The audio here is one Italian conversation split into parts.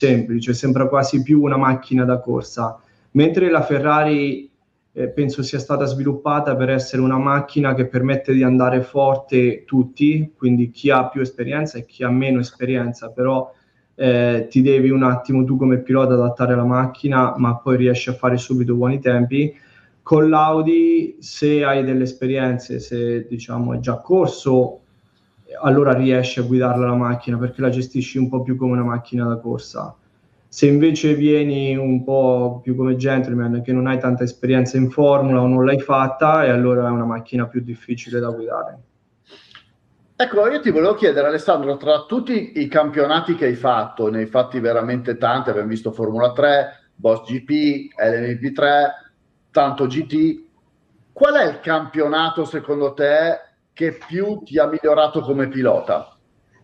semplice, sembra quasi più una macchina da corsa, mentre la Ferrari penso sia stata sviluppata per essere una macchina che permette di andare forte tutti, quindi chi ha più esperienza e chi ha meno esperienza, però ti devi un attimo tu come pilota adattare alla macchina, ma poi riesci a fare subito buoni tempi. Con l'Audi, se hai delle esperienze, se diciamo è già corso, allora riesci a guidarla la macchina perché la gestisci un po' più come una macchina da corsa. Se invece vieni un po' più come gentleman, che non hai tanta esperienza in formula o non l'hai fatta, e allora è una macchina più difficile da guidare. Ecco, io ti volevo chiedere, Alessandro, tra tutti i campionati che hai fatto, ne hai fatti veramente tanti, abbiamo visto Formula 3, Boss GP, LMP3, tanto GT, qual è il campionato secondo te che più ti ha migliorato come pilota?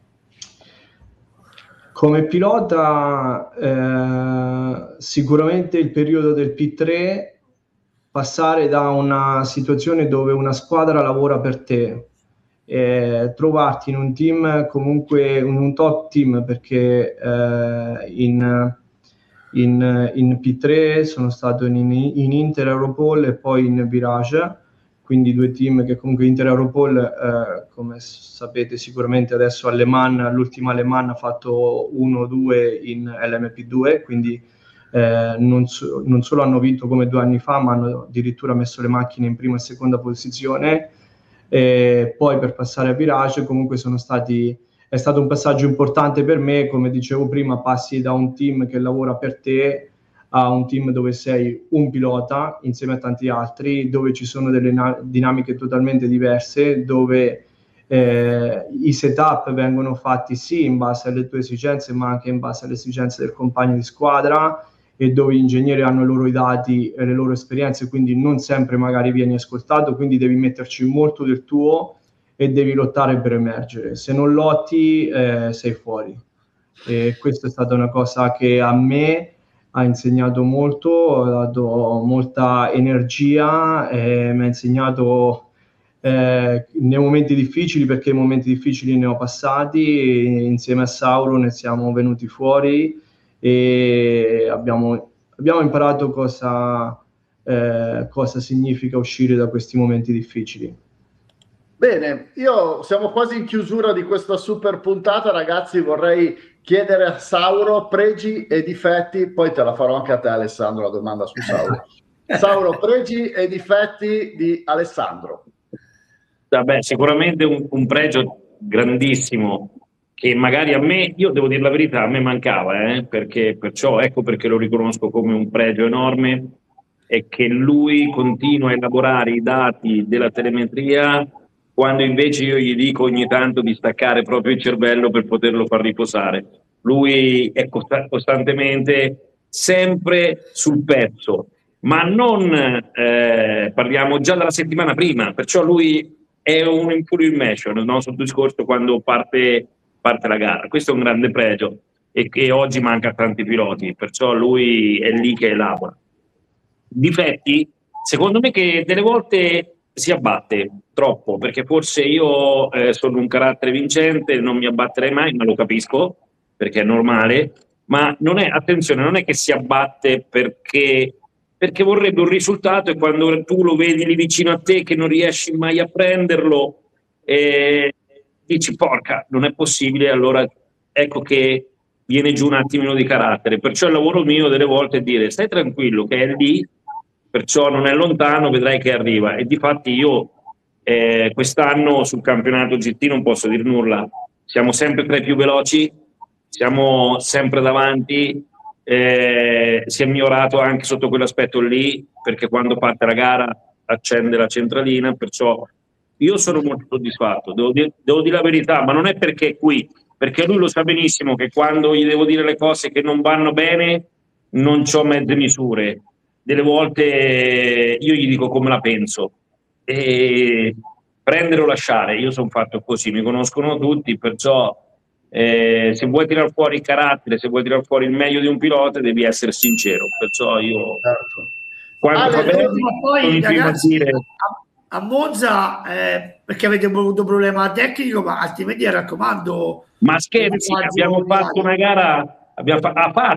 Come pilota, sicuramente il periodo del P3, passare da una situazione dove una squadra lavora per te, trovarti in un team, comunque in un top team, perché in P3 sono stato in Inter Europol e poi in Virage, quindi due team che comunque Inter Europol, come sapete sicuramente adesso l'ultima Le Mans ha fatto 1-2 in LMP2, quindi non solo hanno vinto come 2 anni fa, ma hanno addirittura messo le macchine in prima e seconda posizione. Poi per passare a Virage comunque è stato un passaggio importante per me, come dicevo prima, passi da un team che lavora per te a un team dove sei un pilota insieme a tanti altri, dove ci sono delle dinamiche totalmente diverse, dove i setup vengono fatti sì in base alle tue esigenze, ma anche in base alle esigenze del compagno di squadra, e dove gli ingegneri hanno i loro dati e le loro esperienze, quindi non sempre magari vieni ascoltato, quindi devi metterci molto del tuo e devi lottare per emergere. Se non lotti sei fuori. E questa è stata una cosa che a me ha insegnato molto, ha dato molta energia, mi ha insegnato nei momenti difficili, perché i momenti difficili ne ho passati, insieme a Sauro ne siamo venuti fuori e abbiamo imparato cosa significa uscire da questi momenti difficili. Bene, siamo quasi in chiusura di questa super puntata, ragazzi. Vorrei chiedere a Sauro pregi e difetti, poi te la farò anche a te, Alessandro, la domanda su Sauro. Sauro, pregi e difetti di Alessandro. Vabbè, sicuramente un pregio grandissimo che magari a me, io devo dire la verità, a me mancava, perciò ecco perché lo riconosco come un pregio enorme, è che lui continua a elaborare i dati della telemetria quando invece io gli dico ogni tanto di staccare proprio il cervello per poterlo far riposare. Lui è costantemente sempre sul pezzo, ma non parliamo già dalla settimana prima, perciò lui è un full immersion, no? Sul discorso quando parte la gara. Questo è un grande pregio e che oggi manca a tanti piloti, perciò lui è lì che elabora. Difetti, secondo me, che delle volte si abbatte troppo, perché forse io sono un carattere vincente, non mi abbatterei mai, ma lo capisco, perché è normale, ma non è, attenzione, non è che si abbatte perché vorrebbe un risultato, e quando tu lo vedi lì vicino a te che non riesci mai a prenderlo, dici porca, non è possibile, allora ecco che viene giù un attimino di carattere. Perciò il lavoro mio delle volte è dire stai tranquillo che è lì, perciò non è lontano, vedrai che arriva. E difatti io quest'anno sul campionato GT non posso dire nulla, siamo sempre tra i più veloci, siamo sempre davanti, si è migliorato anche sotto quell'aspetto lì, perché quando parte la gara accende la centralina, perciò io sono molto soddisfatto, devo dire la verità, ma non è perché è qui, perché lui lo sa benissimo che quando gli devo dire le cose che non vanno bene non c'ho mezze misure, delle volte io gli dico come la penso, e prendere o lasciare, io sono fatto così, mi conoscono tutti, perciò se vuoi tirar fuori il carattere, se vuoi tirar fuori il meglio di un pilota devi essere sincero, perciò io quando fa bene sono il primo a dire a Monza perché avete avuto problema tecnico, ma altrimenti raccomando, ma scherzi, abbiamo fatto una gara ha fatto